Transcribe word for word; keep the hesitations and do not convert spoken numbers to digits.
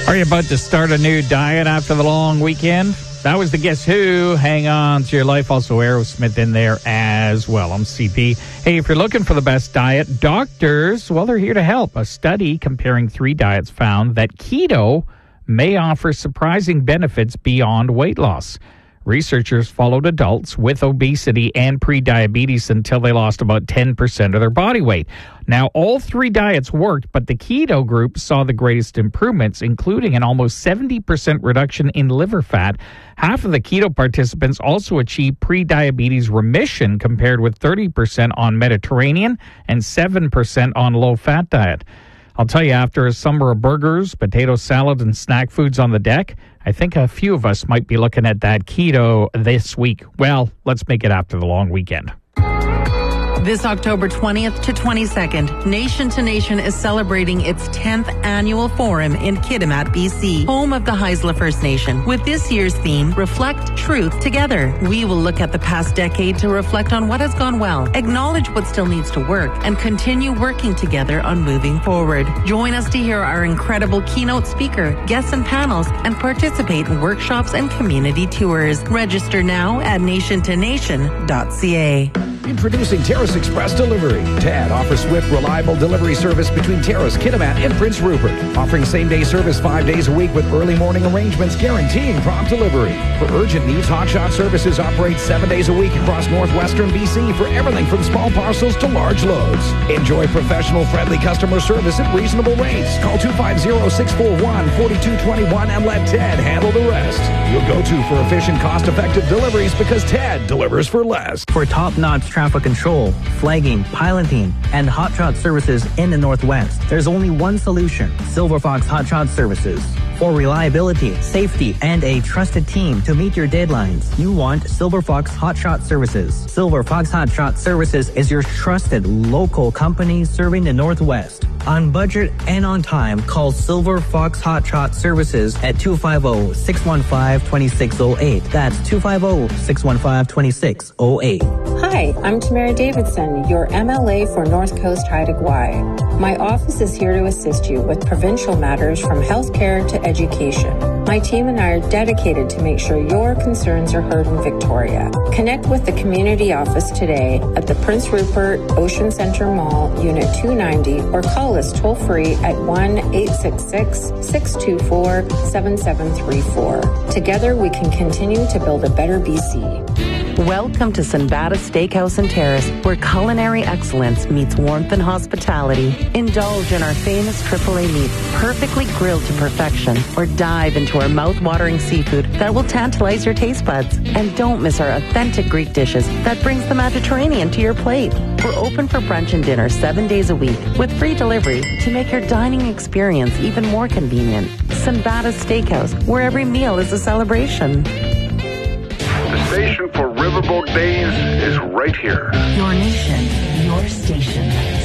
Are you about to start a new diet after the long weekend? That was the Guess Who. Hang on to your life. Also Aerosmith in there as well. I'm C P. Hey, if you're looking for the best diet, doctors, well, they're here to help. A study comparing three diets found that keto may offer surprising benefits beyond weight loss. Researchers followed adults with obesity and prediabetes until they lost about ten percent of their body weight. Now, all three diets worked, but the keto group saw the greatest improvements, including an almost seventy percent reduction in liver fat. Half of the keto participants also achieved prediabetes remission compared with thirty percent on Mediterranean and seven percent on low-fat diet. I'll tell you, after a summer of burgers, potato salad, and snack foods on the deck, I think a few of us might be looking at that keto this week. Well, let's make it after the long weekend. This October twentieth to twenty-second, Nation to Nation is celebrating its tenth annual forum in Kitimat, B C, home of the Haisla First Nation. With this year's theme, Reflect Truth Together. We will look at the past decade to reflect on what has gone well, acknowledge what still needs to work, and continue working together on moving forward. Join us to hear our incredible keynote speaker, guests and panels, and participate in workshops and community tours. Register now at nation to nation dot c a. Introducing Terrace Express Delivery. T A D offers swift, reliable delivery service between Terrace, Kitimat, and Prince Rupert. Offering same-day service five days a week with early morning arrangements guaranteeing prompt delivery. For urgent needs, Hotshot Services operates seven days a week across northwestern B C for everything from small parcels to large loads. Enjoy professional, friendly customer service at reasonable rates. Call two five zero, six four one, four two two one and let Ted handle the rest. You'll go to for efficient, cost-effective deliveries because Ted delivers for less. For top-notch traffic control, flagging, piloting, and hotshot services in the Northwest, there's only one solution: Silver Fox Hotshot Services. For reliability, safety, and a trusted team to meet your deadlines, you want Silver Fox Hotshot Services. Silver Fox Hotshot Services is your trusted local company serving the Northwest. On budget and on time, call Silver Fox Hotshot Services at two five zero, six one five, two six zero eight. That's two five zero, six one five, two six zero eight. Hi, I'm Tamara Davidson, your M L A for North Coast Haida Gwaii. My office is here to assist you with provincial matters from healthcare to education. My team and I are dedicated to make sure your concerns are heard in Victoria. Connect with the community office today at the Prince Rupert Ocean Center Mall, Unit two ninety, or call us toll-free at one eight six six, six two four, seven seven three four. Together, we can continue to build a better B C. Welcome to Sinbada Steakhouse and Terrace, where culinary excellence meets warmth and hospitality. Indulge in our famous triple A meats, perfectly grilled to perfection, or dive into our mouth-watering seafood that will tantalize your taste buds. And don't miss our authentic Greek dishes that brings the Mediterranean to your plate. We're open for brunch and dinner seven days a week with free delivery to make your dining experience even more convenient. Sinbada Steakhouse, where every meal is a celebration. The station for Riverboat Days is right here. Your nation, your station.